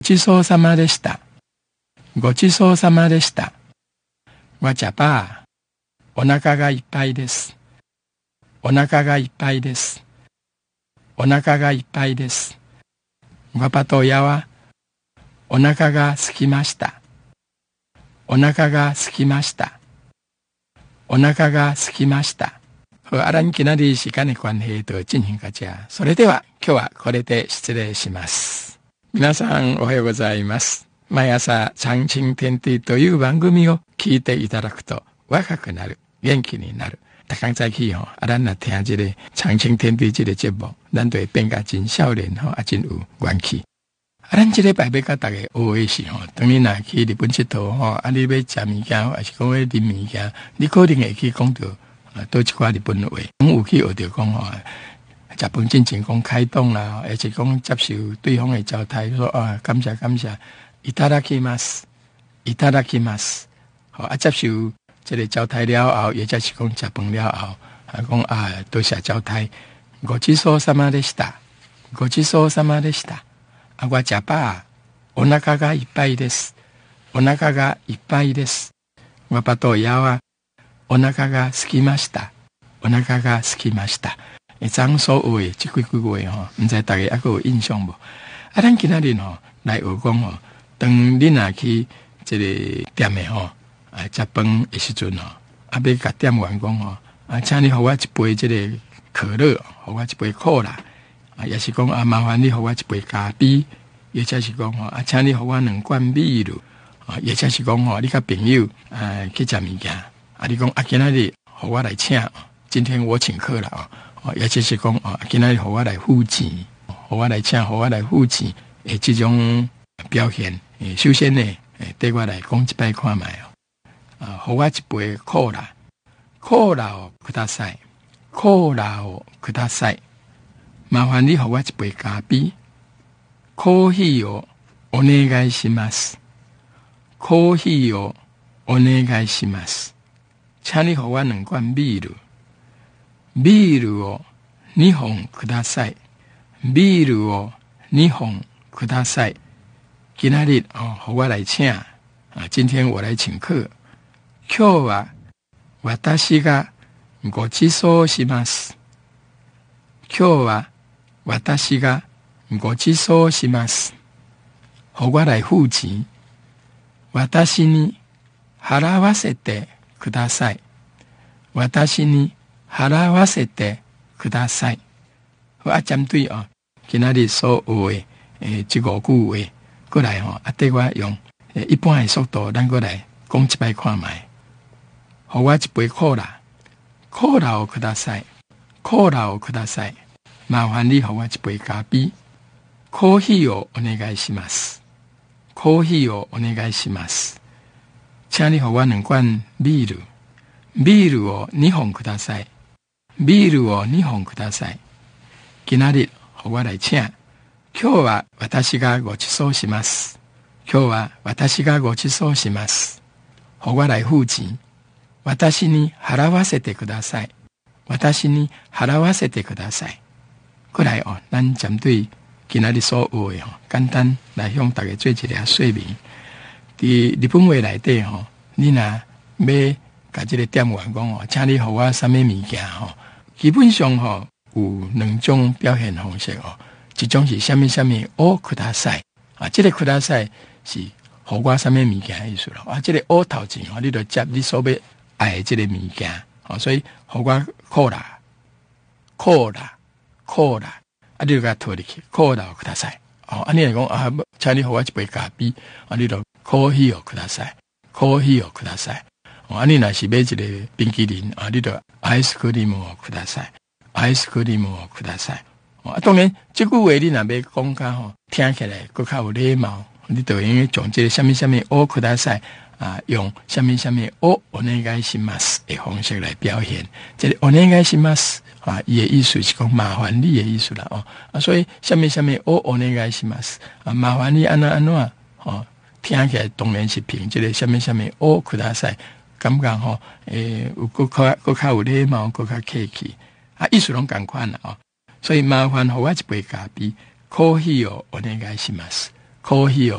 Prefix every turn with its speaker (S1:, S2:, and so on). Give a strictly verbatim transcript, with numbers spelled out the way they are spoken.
S1: ごちそうさまでした。ごちそうさまでした。我食饱。お腹がいっぱいです。お腹がいっぱいです。お腹がいっぱいです。我パトヤはお腹が空きました。お腹が空きました。お腹が空きました。和阿蘭きなり時間の関係と進行がじゃ。それでは今日はこれで失礼します。皆さんおはようございます。毎朝常青天地という番組を聞いていただくと若くなる、元気になる。大家早起吼，啊，咱若听这个常青天地这个节目，咱就会变甲真少年吼，啊，真有元气。啊，咱这个拜要甲大家学的是吼，当你若去日本佚佗吼，啊，你要食物件，还是讲要啉物件，你可能会去讲到啊，多一寡日本话。讲有去学着讲吼，食饭进前讲开动啦，而且讲接受对方的招待，说啊，感谢感谢，いただきます，いただきます，好啊，接受。这个招待了后，也就是讲食饭了后，啊讲啊多谢招待，ごちそうさまでした。ごちそうさまでした。あ我食飽、お腹がいっぱいです。お腹がいっぱいです。我パトヤはお腹が空きました。お腹が空きました。一張所有的這幾句話吼，唔知大家還有印象無？啊，咱今仔日吼來學講吼，當你若去這個店的吼。啊，食飯的時陣吼，啊，要甲店員講吼，啊，請你給我一杯這個可樂，給我一杯可樂，啊，也是講啊，麻煩你給我一杯咖啡，也就是講吼，啊，請你給我兩罐米露，啊，也就是講吼，你甲朋友啊去食物件，啊，你講啊，今仔日給我來請，今天我請客了哦，也就是講啊，今仔日給我來付錢，給我來請，給我來付錢，誒，這種表現，誒，首先呢，誒，對我來講一擺看覓哦。啊，給我一杯可樂，可樂をください。可樂をください。麻煩你給我一杯咖啡。コーヒーをお願いします。コーヒーをお願いします。請你給我兩罐ビール。ビールをにほんください。ビールをにほんください。今仔日哦，給我來請啊，今天我來請客。今日は私がごちそうします。今日は私がごちそうします。給我來付錢。私に払わせてください。私に払わせてください。我針對哦，今仔日所有的誒這五句話，過來吼，啊，對我用誒一般的速度，咱過來講一擺看覓。給我一杯可樂，可樂をください。可樂をください。麻煩你給我一杯咖啡。コーヒーをお願いします。コーヒーをお願いします。請你給我兩罐ビール。ビールをにほんください。ビールをにほんください。今仔日給我來請。今日は私がごちそうします。今日は私がごちそうします。給我來付錢。私に払わせてください。私に払わせてください。過來哦，咱針對今仔日所有的吼，簡單來向大家做一個說明。佇日本話內底吼，你若要甲這個店員講哦，請你給我什麼物件吼，基本上吼有兩種表現方式哦。一種是什麼什麼をください啊，這個ください是給我什麼物件的意思咯。啊，這個を頭前吼，你就接你所要愛這個物件，哦，所以給我可樂、可樂、可樂，啊，你就給它拖入去，可樂をください。哦，啊，你嚟講啊，請你給我一杯咖啡，啊，你就コーヒーをください，コーヒーをください。哦，啊，你若是買一個冰淇淋，啊，你就アイスクリームをください，アイスクリームをください。哦，啊，當然，這句話你若要講較吼，聽起來更較有禮貌，你就應該從這個什麼什麼をください。啊，用什麼什麼をお願いします的方式來表現。這個お願いします啊，伊的意思是講麻煩你的意思啦哦。啊，所以什麼什麼をお願いします啊，麻煩你安怎安怎哦，聽起來當然是憑這個什麼什麼をください，感覺吼誒有更較更較有禮貌，更較客氣啊，意思攏同款啦哦。所以麻煩給我一杯咖啡，コーヒーをお願いします。 コーヒーを